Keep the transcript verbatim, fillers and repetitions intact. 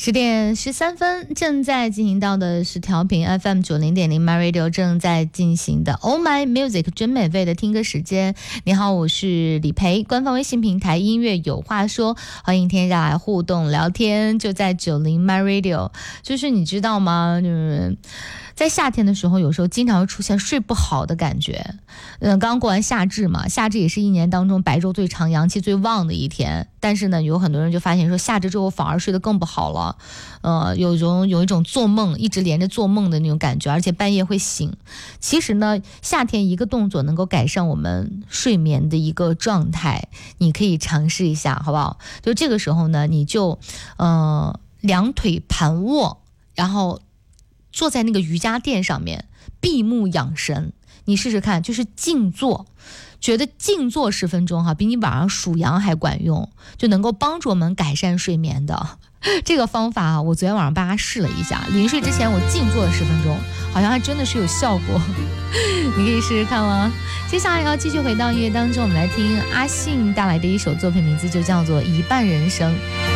十点十三分，正在进行到的是调频 F M 九零点零 My Radio 正在进行的 Oh My Music 真免费的听歌时间。你好，我是李培，官方微信平台音乐有话说，欢迎添加来互动聊天，就在九零 My Radio。就是你知道吗？就是在夏天的时候，有时候经常会出现睡不好的感觉。嗯，刚过完夏至嘛，夏至也是一年当中白昼最长、阳气最旺的一天。但是呢，有很多人就发现说，夏至之后反而睡得更不好了。呃，有一种有一种做梦，一直连着做梦的那种感觉，而且半夜会醒。其实呢，夏天一个动作能够改善我们睡眠的一个状态，你可以尝试一下，好不好？就这个时候呢，你就呃两腿盘卧，然后坐在那个瑜伽垫上面，闭目养神。你试试看，就是静坐，觉得静坐十分钟哈，比你晚上数羊还管用，就能够帮助我们改善睡眠的。这个方法啊，我昨天晚上帮大家试了一下，临睡之前我静坐了十分钟，好像还真的是有效果。你可以试试看吗？接下来要继续回到音乐当中，我们来听阿信带来的一首作品，名字就叫做《一半人生》。